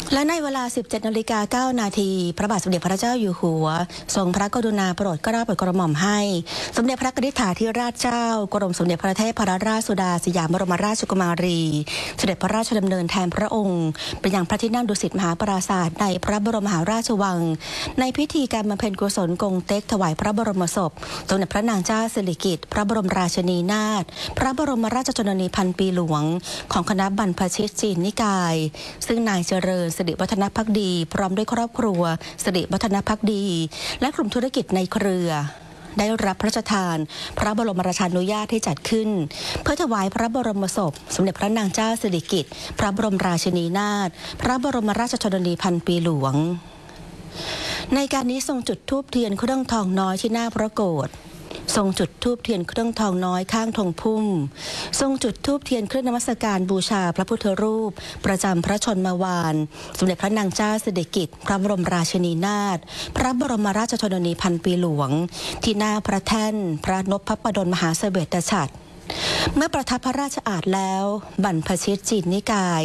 และในเวลา 17:09 น.พระบาทสมเด็จพระเจ้าอยู่หัวทรงพระกรุณาโปรดเกล้าโปรดกระหม่อมให้สมเด็จพระนิธิถาธิราชเจ้ากรมสมเด็จพระเทพรัตนราชสุดาสยามบรมราชกุมารีเสด็จพระราชดำเนินแทนพระองค์ไปยังพระที่นั่งดุสิตมหาปราสาทในพระบรมมหาราชวังในพิธีการบำเพ็ญกุศลกงเต็กถวายพระบรมศพสมเด็จพระนางเจ้าสิริกิติ์พระบรมราชินีนาถพระบรมราชชนนีพันปีหลวงของคณะบรรพชิตจีนนิกายซึ่งนายเจริญสิริวัฒนภักดีพร้อมด้วยครอบครัวสิริวัฒนภักดีและกลุ่มธุรกิจในเครือได้รับพระราชทานพระบรมราชานุญาตให้จัดขึ้นเพื่อถวายพระบรมศพสมเด็จพระนางเจ้าสิริกิติ์พระบรมราชินีนาถพระบรมราชชนนีพันปีหลวงในการนี้ทรงจุดธูปเทียนเครื่องทองน้อยที่หน้าพระโกฐทรงจุดธูปเทียนเครื่องทองน้อยข้างธงพุ่มทรงจุดธูปเทียนเครื่องนมัสการบูชาพระพุทธรูปประจำพระชนมวานสมเด็จพระนางเจ้าสิริกิติ์พระบรมราชินีนาถพระบรมราชชนนีพันปีหลวงที่หน้าพระแท่นพระนพดลมหาเสวตฉัตรเมื่อประทับพระราชอาสน์แล้วบรรพชิตจีนนิกาย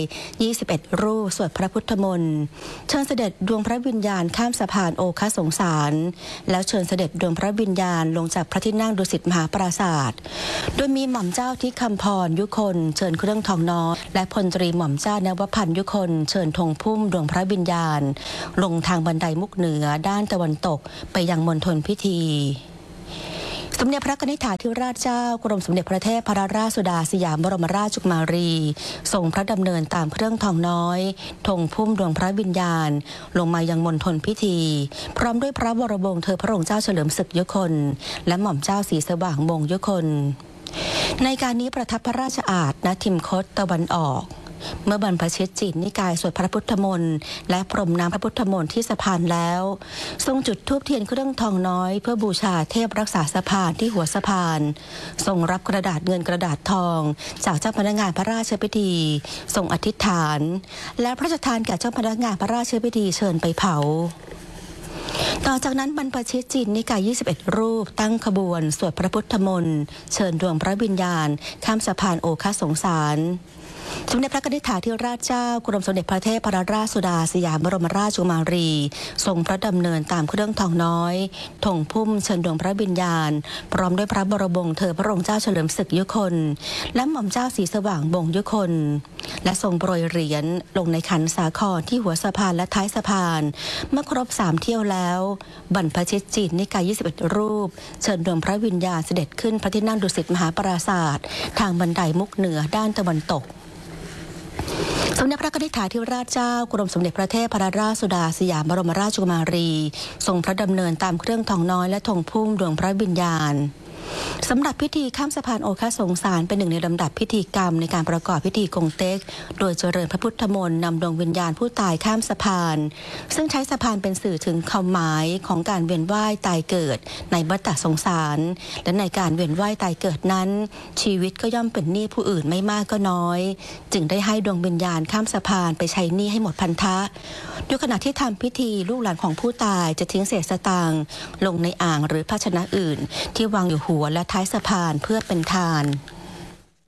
21รูปสวดพระพุทธมนต์เชิญเสด็จดวงพระวิญญาณข้ามสะพานโอคสงสารแล้วเชิญเสด็จดวงพระวิญญาณลงจากพระที่นั่งดุสิตมหาปราสาทโดยมีหม่อมเจ้าที่คำพรยุคนเชิญเครื่องทองน้อยและพลตรีหม่อมเจ้านวพันธ์ยุคนเชิญธงพุ่มดวงพระวิญญาณลงทางบันไดมุกเหนือด้านตะวันตกไปยังมณฑลพิธีสมเด็จพระนิธิถาธิราชเจ้ากรมสมเด็จพระเทพรัตนราชสุดาสยามบรมราชกุมารีทรงพระดำเนินตามเครื่องทองน้อยธงพุ่มดวงพระวิญญาณลงมายังมณฑลพิธีพร้อมด้วยพระบรมวงศ์เธอพระองค์เจ้าเฉลิมศึกยุคนและหม่อมเจ้าศรีสว่างวงศ์ยุคนในการนี้ประทับพระราชอาสน์ณทิมคตตะวันออกเมื่อบรรพชิตจีนนิกายสวดพระพุทธมนต์และพรมน้ำพระพุทธมนต์ที่สะพานแล้วทรงจุดธูปเทียนเครื่องทองน้อยเพื่อบูชาเทพรักษาสะพานที่หัวสะพานทรงรับกระดาษเงินกระดาษทองจากเจ้าพนักงานพระราชพิธีทรงอธิษฐานและพระราชทานแก่เจ้าพนักงานพระราชพิธีเชิญไปเผาต่อจากนั้นบรรพชิตจีนนิกาย21รูปตั้งขบวนสวดพระพุทธมนต์เชิญดวงพระวิญญาณข้ามสะพานโอคสงสารสมเด็จพระนิธิถาธิราชเจ้ากรมสมเด็จพระเทพรัตนราชสุดาสยามบรมราชกุมารีทรงพระดำเนินตามเครื่องทองน้อยธงพุ่มเชิญดวงพระวิญญาณพร้อมด้วยพระบรมวงศ์เธอพระองค์เจ้าเฉลิมศึกยุคนและหม่อมเจ้าศรีสว่างวงศ์ยุคนและทรงโปรยเหรียญลงในขันสาครที่หัวสะพานและท้ายสะพานเมื่อครบ3เที่ยวแล้วบรรพชิตจีนนิกาย21รูปเชิญดวงพระวิญญาณเสด็จขึ้นพระที่นั่งดุสิตมหาปราสาททางบันไดมุกเหนือด้านตะวันตกสมเด็จพระนิธิถาธิราชเจ้ากรมสมเด็จพระเทพรัตนราชสุดาสยามบรมราชกุมารีทรงพระดำเนินตามเครื่องทองน้อยและธงพุ่มดวงพระวิญญาณสำหรับพิธีข้ามสะพานโอคสงสารเป็นหนึ่งในลำดับพิธีกรรมในการประกอบพิธีกงเต็กโดยเจริญพระพุทธมนต์นำดวงวิญญาณผู้ตายข้ามสะพานซึ่งใช้สะพานเป็นสื่อถึงความหมายของการเวียนว่ายตายเกิดในวัฏสงสารและในการเวียนว่ายตายเกิดนั้นชีวิตก็ย่อมเป็นหนี้ผู้อื่นไม่มากก็น้อยจึงได้ให้ดวงวิญญาณข้ามสะพานไปใช้หนี้ให้หมดพันธะโดยขณะที่ทำพิธีลูกหลานของผู้ตายจะทิ้งเศษสตางค์ลงในอ่างหรือภาชนะอื่นที่วางอยู่หัวและท้ายสะพานเพื่อเป็นทาน